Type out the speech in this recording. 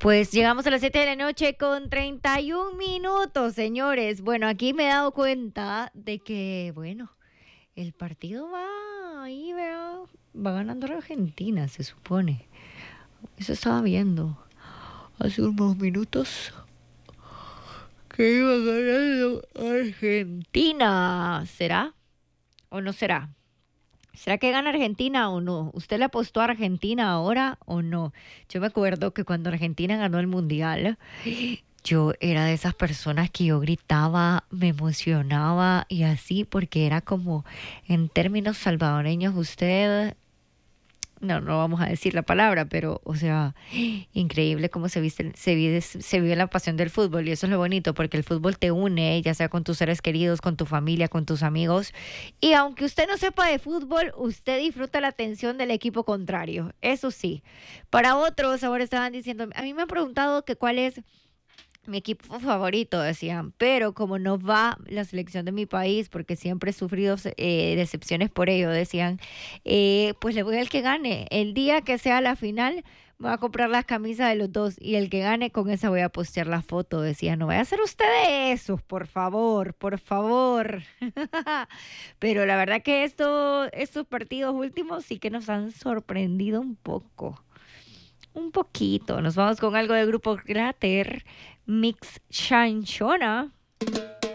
Pues llegamos a las 7 de la noche con 31 minutos, señores. Bueno, aquí me he dado cuenta de que, bueno, el partido va ahí, vea, va ganando la Argentina, se supone. Eso estaba viendo hace unos minutos que iba ganando Argentina. ¿Será o no será? ¿Será que gana Argentina o no? ¿Usted le apostó a Argentina ahora o no? Yo me acuerdo que cuando Argentina ganó el Mundial, yo era de esas personas que yo gritaba, me emocionaba y así, porque era como, en términos salvadoreños, usted, no vamos a decir la palabra, pero, o sea, increíble cómo se vive la pasión del fútbol y eso es lo bonito, porque el fútbol te une, ya sea con tus seres queridos, con tu familia, con tus amigos, y aunque usted no sepa de fútbol, usted disfruta la atención del equipo contrario, eso sí. Para otros, ahora estaban diciendo, a mí me han preguntado que cuál es mi equipo favorito, decían, pero como no va la selección de mi país, porque siempre he sufrido decepciones por ello, decían, pues le voy al que gane. El día que sea la final, me voy a comprar las camisas de los dos y el que gane, con esa voy a postear la foto. Decían, no vaya a hacer usted de esos, por favor, por favor. Pero la verdad que estos partidos últimos sí que nos han sorprendido un poco. Un poquito. Nos vamos con algo del grupo Cráter, Mix Chanchona.